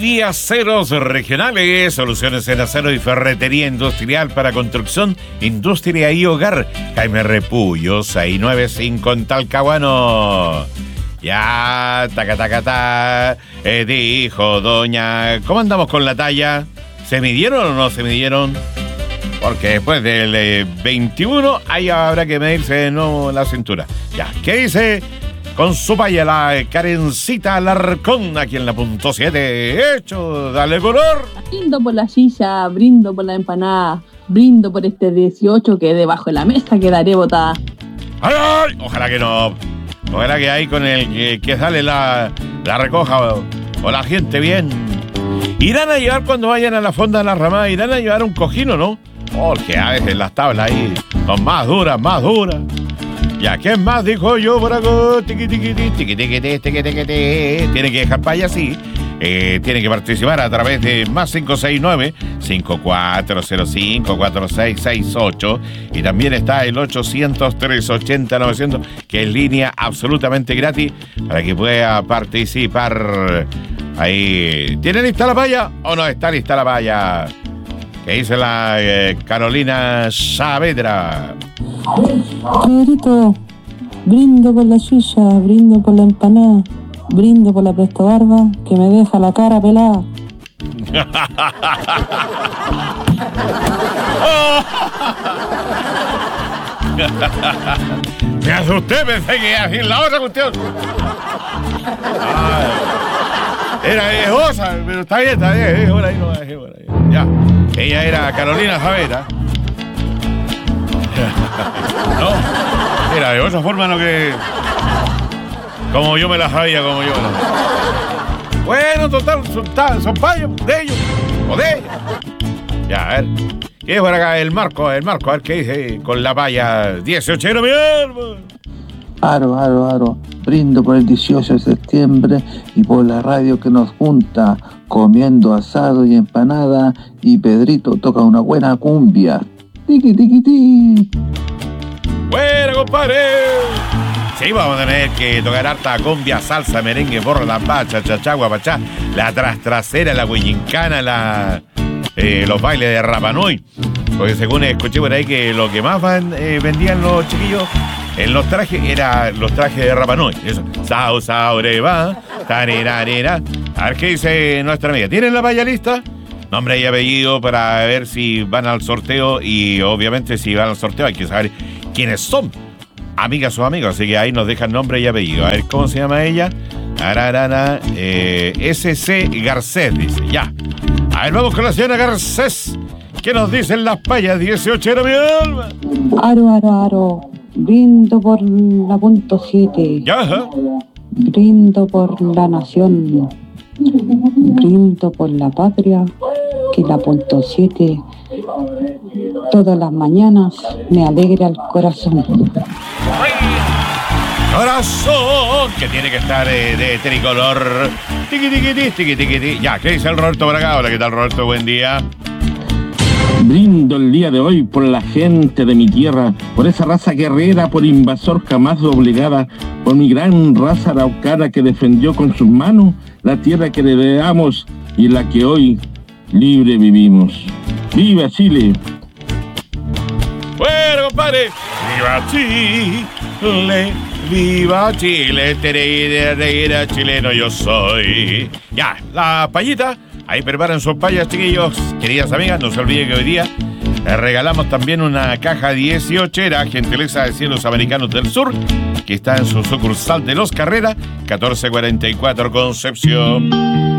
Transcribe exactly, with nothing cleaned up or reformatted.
Claudia Aceros Regionales, soluciones en acero y ferretería industrial para construcción, industria y hogar. Jaime Repullo, seiscientos noventa y cinco en Talcahuano. Ya, taca, taca, ta, eh, dijo doña, ¿cómo andamos con la talla? ¿Se midieron o no se midieron? Porque después del eh, veintiuno, ahí habrá que medirse de nuevo la cintura. Ya, ¿qué dice? Con su paya la Karencita Alarcón, aquí en la punto siete. Hecho, dale color. Brindo por la silla, brindo por la empanada, brindo por este dieciocho que debajo de la mesa quedaré botada. ¡Ay, ay! Ojalá que no. Ojalá que ahí con el que, que sale la, la recoja o, o la gente bien. Irán a llevar cuando vayan a la fonda de la ramada, irán a llevar un cojín, ¿o no? Porque a veces las tablas ahí son más duras, más duras. Ya, ¿quién más dijo yo por acá? Tiqui, tiqui, tiqui, tiqui, tiqui, tiqui, tiqui. Tiene que dejar paya así. Eh, tiene que participar a través de más cinco seis nueve, cinco cuatro cero cinco, cuatro seis seis ocho. Y también está el ochocientos, trescientos ochenta, novecientos, que es línea absolutamente gratis para que pueda participar. Ahí. ¿Tiene lista la paya o no está lista la paya? ¿Qué dice la eh, Carolina Saavedra? Pedrito, brindo por la silla, brindo por la empanada, brindo por la presta barba que me deja la cara pelada. Me asusté, pensé que iba a decir la otra cuestión. Ay, era viejosa, pero está bien, está bien. Por ahí no va a decir, por ahí. Ya. Ella era Carolina Saavedra. No, era de otra forma lo que... Como yo me la sabía, como yo me la sabía. Bueno, total, son, son payos de ellos, o de ella. Ya, a ver. ¿Qué es por acá? El Marco, el Marco, a ver qué dice con la paya dieciochero, mi hermano. Aro, aro, aro. Brindo por el dieciocho de septiembre y por la radio que nos junta, comiendo asado y empanada, y Pedrito toca una buena cumbia. Tiqui, tiqui, tiqui. Bueno, compadre. Sí, vamos a tener que tocar harta cumbia, salsa, merengue, porro, la pacha, chachá, guapachá, la trastrasera, la huillincana, la, eh, los bailes de Rapa Nui. Porque según escuché por ahí que lo que más van, eh, vendían los chiquillos en los trajes era los trajes de Rapa Nui. Eso, sao, sao, reba, tarerarera. A ver qué dice nuestra amiga. ¿Tienen la paya lista? Nombre y apellido para ver si van al sorteo, y obviamente si van al sorteo hay que saber quiénes son, amigas o amigos, así que ahí nos dejan nombre y apellido. A ver, ¿cómo se llama ella? Ararana, eh, S C Garcés, dice, ya. A ver, vamos con la señora Garcés. ¿Qué nos dicen las payas dieciocho de mi alma? Aro, aro, aro, brindo por la punto siete. Ya, ajá. Brindo por la nación, brindo por la patria, que la punto siete todas las mañanas me alegra el corazón. Corazón, que tiene que estar eh, de tricolor. Tiqui, tiqui, tiqui, tiqui, tiqui, tiqui. Ya, ¿qué dice el Roberto por acá? Hola, ¿qué tal, Roberto? Buen día. Brindo el día de hoy por la gente de mi tierra, por esa raza guerrera, por invasor jamás doblegada, por mi gran raza araucana que defendió con sus manos la tierra que heredamos y en la que hoy libre vivimos. ¡Viva Chile! Bueno, compadre. ¡Viva Chile! ¡Viva Chile! Tereira, chileno yo soy. Ya, la payita. Ahí preparan sus payas, chiquillos. Queridas amigas, no se olviden que hoy día les regalamos también una caja dieciochera, gentileza de Cielos Americanos del Sur, que está en su sucursal de Los Carreras, catorce cuarenta y cuatro Concepción.